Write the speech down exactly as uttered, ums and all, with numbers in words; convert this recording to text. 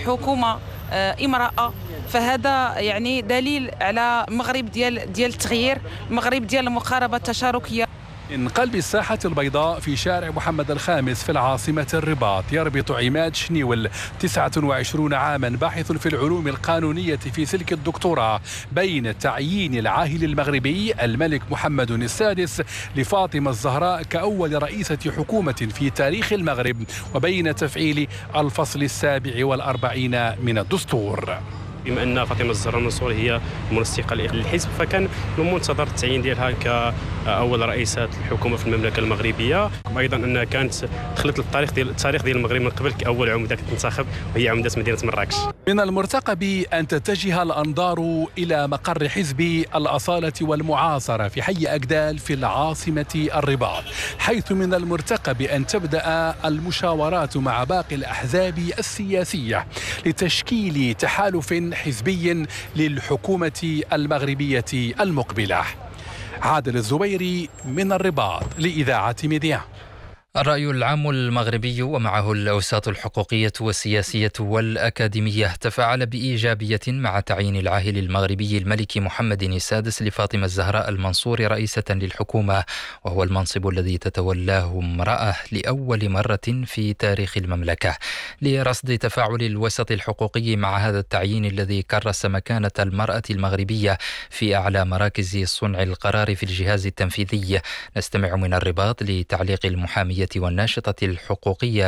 الحكومة امرأة، فهذا يعني دليل على مغرب ديال ديال التغيير، مغرب ديال المقاربة التشاركية. من قلب الساحة البيضاء في شارع محمد الخامس في العاصمة الرباط يربط عماد شنيول تسعة وعشرين عاما باحث في العلوم القانونية في سلك الدكتوراه بين تعيين العاهل المغربي الملك محمد السادس لفاطمة الزهراء كأول رئيسة حكومة في تاريخ المغرب وبين تفعيل الفصل السابع والأربعين من الدستور. بما أن فاطمة الزهراء المنصور هي المنسقة للحزب، فكان منتظر التعيين ديالها كأول رئيسة الحكومة في المملكة المغربية، وأيضا أنها كانت دخلت للتاريخ ديال التاريخ ديال المغرب من قبل كأول عمدة كتنتخب، وهي عمدة مدينة مراكش. من المرتقب أن تتجه الأنظار إلى مقر حزب الأصالة والمعاصرة في حي أكدال في العاصمة الرباط، حيث من المرتقب أن تبدأ المشاورات مع باقي الأحزاب السياسية لتشكيل تحالف حزبي للحكومة المغربية المقبلة. عادل الزبيري من الرباط لإذاعة ميديا. الرأي العام المغربي ومعه الأوساط الحقوقية والسياسية والأكاديمية تفاعل بإيجابية مع تعيين العاهل المغربي الملك محمد السادس لفاطمة الزهراء المنصور رئيسة للحكومة، وهو المنصب الذي تتولاه امرأة لأول مرة في تاريخ المملكة. لرصد تفاعل الوسط الحقوقي مع هذا التعيين الذي كرس مكانة المرأة المغربية في أعلى مراكز صنع القرار في الجهاز التنفيذي، نستمع من الرباط لتعليق المحامية والناشطة الحقوقية